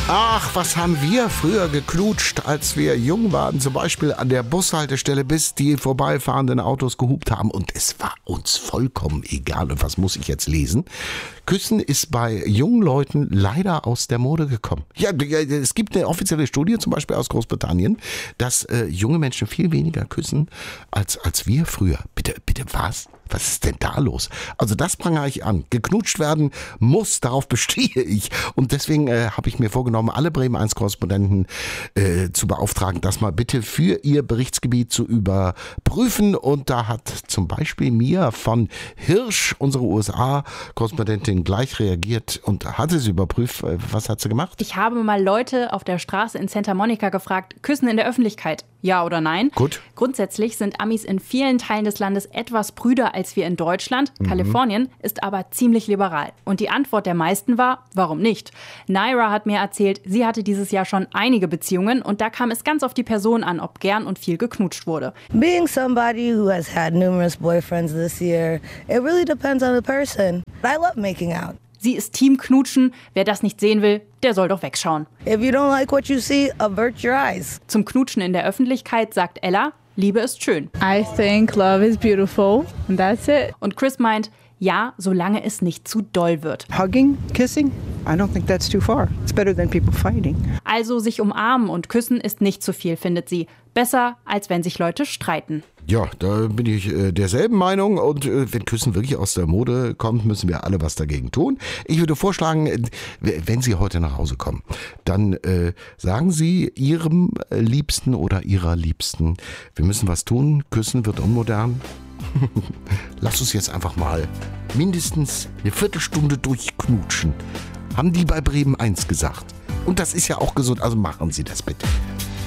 Ach, was haben wir früher geknutscht, als wir jung waren, zum Beispiel an der Bushaltestelle, bis die vorbeifahrenden Autos gehupt haben. Und es war uns vollkommen egal. Und was muss ich jetzt lesen? Küssen ist bei jungen Leuten leider aus der Mode gekommen. Ja, es gibt eine offizielle Studie, zum Beispiel aus Großbritannien, dass junge Menschen viel weniger küssen als wir früher. Bitte was? Was ist denn da los? Also das prangere ich an. Geknutscht werden muss, darauf bestehe ich. Und deswegen habe ich mir vorgenommen, alle Bremen 1 Korrespondenten zu beauftragen, das mal bitte für ihr Berichtsgebiet zu überprüfen. Und da hat zum Beispiel Mia von Hirsch, unsere USA-Korrespondentin, gleich reagiert und hat es überprüft. Was hat sie gemacht? Ich habe mal Leute auf der Straße in Santa Monica gefragt, Küssen in der Öffentlichkeit, ja oder nein? Gut. Grundsätzlich sind Amis in vielen Teilen des Landes etwas prüder als wir in Deutschland. Kalifornien ist aber ziemlich liberal. Und die Antwort der meisten war, warum nicht? Naira hat mir erzählt, sie hatte dieses Jahr schon einige Beziehungen und da kam es ganz auf die Person an, ob gern und viel geknutscht wurde. Being somebody who has had numerous boyfriends this year, it really depends on the person. I love making out. Sie ist Team Knutschen. Wer das nicht sehen will, der soll doch wegschauen. If you don't like what you see, avert your eyes. Zum Knutschen in der Öffentlichkeit sagt Ella, Liebe ist schön. I think love is beautiful and that's it. Und Chris meint, ja, solange es nicht zu doll wird. Hugging, kissing, I don't think that's too far. It's better than people fighting. Also sich umarmen und küssen ist nicht zu viel, findet sie. Besser, als wenn sich Leute streiten. Ja, da bin ich derselben Meinung und wenn Küssen wirklich aus der Mode kommt, müssen wir alle was dagegen tun. Ich würde vorschlagen, wenn Sie heute nach Hause kommen, dann sagen Sie Ihrem Liebsten oder Ihrer Liebsten, wir müssen was tun, Küssen wird unmodern. Lass uns jetzt einfach mal mindestens eine Viertelstunde durchknutschen. Haben die bei Bremen 1 gesagt. Und das ist ja auch gesund, also machen Sie das bitte.